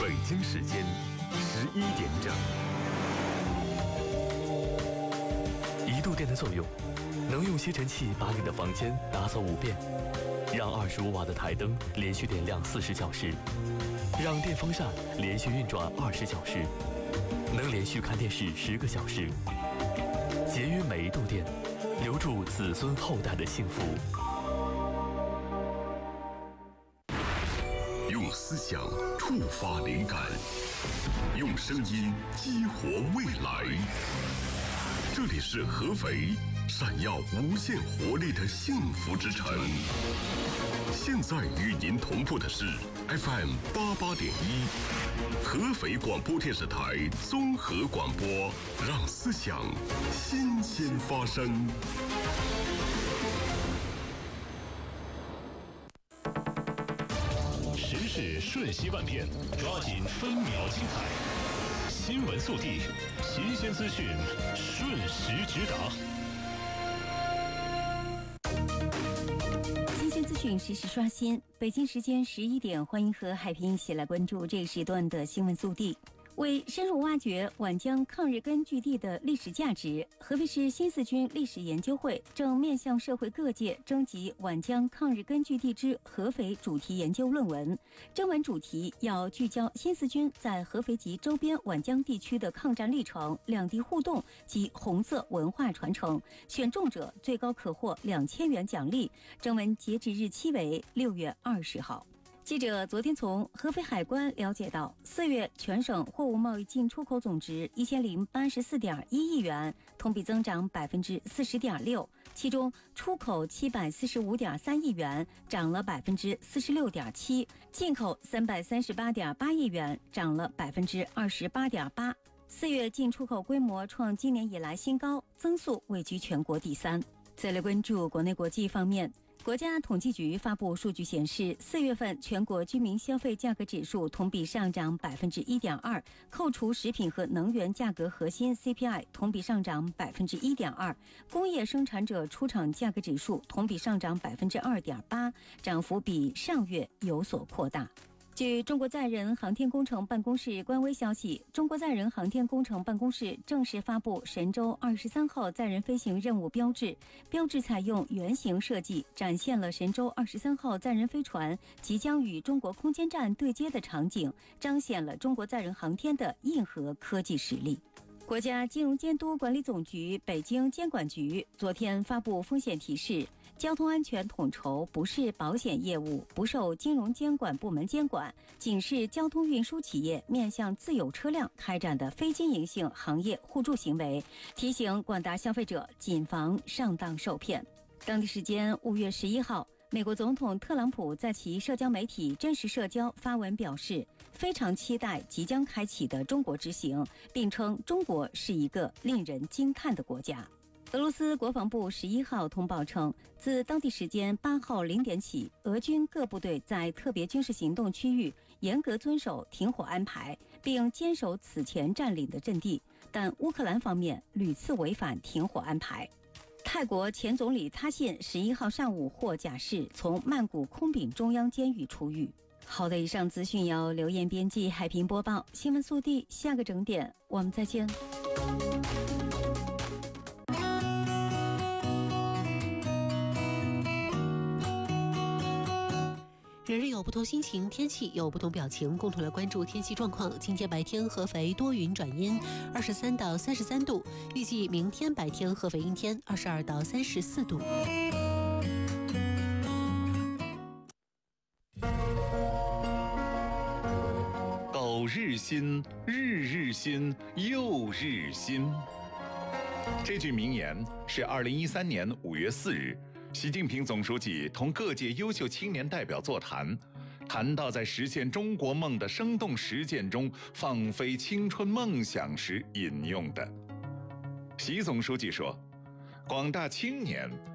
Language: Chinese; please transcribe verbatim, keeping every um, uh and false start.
北京时间十一点整。一度电的作用，能用吸尘器把你的房间打扫五遍，让二十五瓦的台灯连续点亮四十小时，让电风扇连续运转二十小时，能连续看电视十个小时。节约每一度电，留住子孙后代的幸福。 用思想触发灵感，用声音激活未来。这里是合肥，闪耀无限活力的幸福之城。现在与您同步的是 F M 八八点一，合肥广播电视台综合广播，让思想新鲜发生。 时事瞬息万变，抓紧分秒精彩。新闻速递，新鲜资讯，瞬时直达。 新鲜资讯实时刷新。北京时间十一点，欢迎和海平一起来关注这一时段的新闻速递。为深入挖掘皖江抗日根据地的历史价值，合肥市新四军历史研究会正面向社会各界征集皖江抗日根据地之合肥主题研究论文。征文主题要聚焦新四军在合肥及周边皖江地区的抗战历程、两地互动及红色文化传承。选中者最高可获两千元奖励。征文截止日期为六月二十号。记者昨天从合肥海关了解到，四月全省货物贸易进出口总值一千零八十四点一亿元，同比增长百分之四十点六。其中，出口七百四十五点三亿元，涨了百分之四十六点七；进口三百三十八点八亿元，涨了百分之二十八点八。四月进出口规模创今年以来新高，增速位居全国第三。再来关注国内国际方面。国家统计局发布数据显示，四月份全国居民消费价格指数同比上涨百分之一点二，扣除食品和能源价格核心 C P I 同比上涨百分之一点二，工业生产者出厂价格指数同比上涨百分之二点八，涨幅比上月有所扩大。据中国载人航天工程办公室官微消息，中国载人航天工程办公室正式发布神舟二十三号载人飞行任务标志。标志采用圆形设计，展现了神舟二十三号载人飞船即将与中国空间站对接的场景，彰显了中国载人航天的硬核科技实力。国家金融监督管理总局北京监管局昨天发布风险提示，交通安全统筹不是保险业务，不受金融监管部门监管，仅是交通运输企业面向自有车辆开展的非经营性行业互助行为，提醒广大消费者谨防上当受骗。当地时间五月十一号，美国总统特朗普在其社交媒体真实社交发文表示，非常期待即将开启的中国之行，并称中国是一个令人惊叹的国家。俄罗斯国防部十一号通报称，自当地时间八号零点起，俄军各部队在特别军事行动区域严格遵守停火安排，并坚守此前占领的阵地，但乌克兰方面屡次违反停火安排。泰国前总理他信十一号上午获假释，从曼谷空丙中央监狱出狱。好的，以上资讯由刘艳编辑，海平播报。新闻速递，下个整点我们再见。 人人有不同心情，天气有不同表情，共同来关注天气状况。今天白天合肥多云转阴，二十三到三十三度，预计明天白天合肥阴天，二十二到三十四度。 狗日新，日日新，又日新。这句名言是二零一三年五月四日，习近平总书记同各界优秀青年代表座谈，谈到在实现中国梦的生动实践中放飞青春梦想时引用的。习总书记说，广大青年